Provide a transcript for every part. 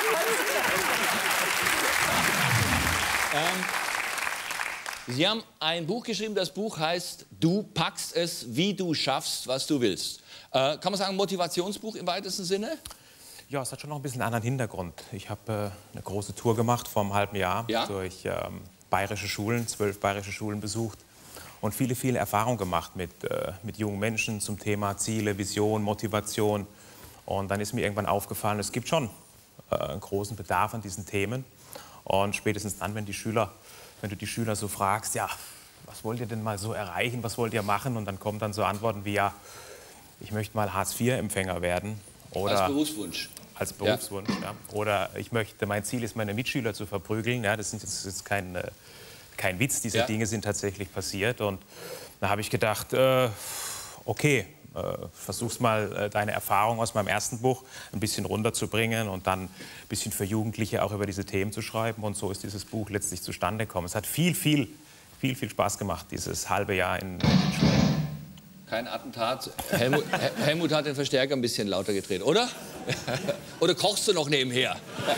Sie haben ein Buch geschrieben, das Buch heißt Du packst es, wie du schaffst, was du willst. Kann man sagen, Motivationsbuch im weitesten Sinne? Ja, es hat schon noch ein bisschen einen anderen Hintergrund. Ich habe eine große Tour gemacht vor einem halben Jahr durch bayerische Schulen, 12 bayerische Schulen besucht und viele, viele Erfahrungen gemacht mit jungen Menschen zum Thema Ziele, Vision, Motivation. Und dann ist mir irgendwann aufgefallen, es gibt schon einen großen Bedarf an diesen Themen. Und spätestens dann, wenn du die Schüler so fragst, ja, was wollt ihr denn mal so erreichen, was wollt ihr machen? Und dann kommen dann so Antworten wie, ja, ich möchte mal Hartz-IV-Empfänger werden. Oder als Berufswunsch. Als Berufswunsch, ja. Oder mein Ziel ist, meine Mitschüler zu verprügeln. Ja, das ist kein Witz, diese Dinge sind tatsächlich passiert. Und da habe ich gedacht, okay, versuch's mal, deine Erfahrung aus meinem ersten Buch ein bisschen runterzubringen und dann ein bisschen für Jugendliche auch über diese Themen zu schreiben. Und so ist dieses Buch letztlich zustande gekommen. Es hat viel Spaß gemacht, dieses halbe Jahr in den Schulen. Kein Attentat. Helmut hat den Verstärker ein bisschen lauter gedreht, oder? Oder kochst du noch nebenher?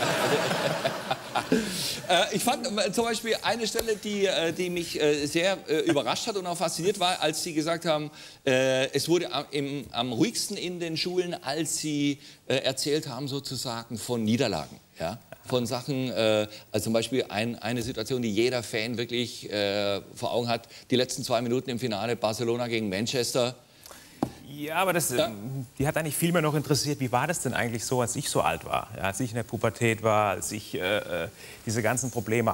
Ich fand zum Beispiel eine Stelle, die mich sehr überrascht hat und auch fasziniert war, als Sie gesagt haben, es wurde am ruhigsten in den Schulen, als Sie erzählt haben sozusagen von Niederlagen. Ja? Von Sachen, also zum Beispiel eine Situation, die jeder Fan wirklich vor Augen hat, die letzten 2 Minuten im Finale Barcelona gegen Manchester. Ja, aber die hat eigentlich viel mehr noch interessiert, wie war das denn eigentlich so, als ich so alt war, ja, als ich in der Pubertät war, als ich diese ganzen Probleme